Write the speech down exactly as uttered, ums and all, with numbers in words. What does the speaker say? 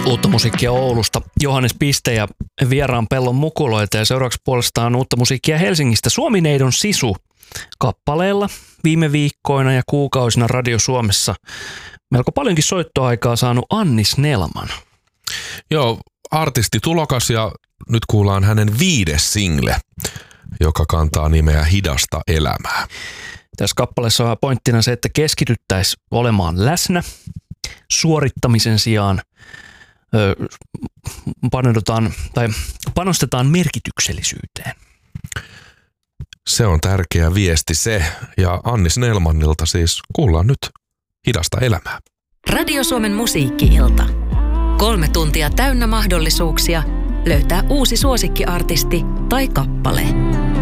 Uutta musiikkia Oulusta, Johannes Piste ja Vieraan pellon mukuloita, ja seuraavaksi puolestaan uutta musiikkia Helsingistä Suomineidon Sisu kappaleella viime viikkoina ja kuukausina Radio Suomessa melko paljonkin soittoaikaa saanut Anni Snellman. Joo, artisti tulokas, ja nyt kuullaan hänen viides single, joka kantaa nimeä Hidasta elämää. Tässä kappaleessa on pointtina se, että keskityttäisiin olemaan läsnä suorittamisen sijaan. Ö, paneudutaan tai panostetaan merkityksellisyyteen. Se on tärkeä viesti se, ja Anni Snellmanilta siis kuullaan nyt Hidasta elämää. Radio Suomen musiikki-ilta. Kolme tuntia täynnä mahdollisuuksia löytää uusi suosikkiartisti tai kappale.